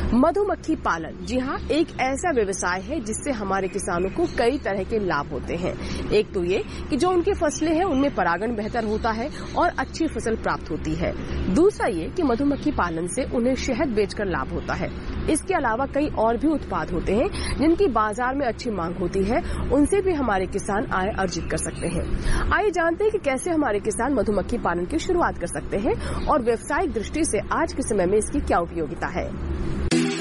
मधुमक्खी पालन, जी हाँ, एक ऐसा व्यवसाय है जिससे हमारे किसानों को कई तरह के लाभ होते हैं। एक तो ये कि जो उनकी फसलें हैं उनमें परागण बेहतर होता है और अच्छी फसल प्राप्त होती है। दूसरा ये कि मधुमक्खी पालन से उन्हें शहद बेचकर लाभ होता है। इसके अलावा कई और भी उत्पाद होते हैं जिनकी बाजार में अच्छी मांग होती है, उनसे भी हमारे किसान आय अर्जित कर सकते हैं। आइए जानते हैं कि कैसे हमारे किसान मधुमक्खी पालन की शुरुआत कर सकते हैं और व्यावसायिक दृष्टि से आज के समय में इसकी क्या उपयोगिता है।